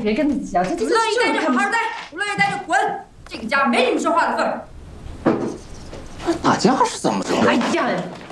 别跟他讲，这不乐意待就好好待，不乐意待就滚！这个家没你们说话的份儿。 打架是怎么着？ 哎呀！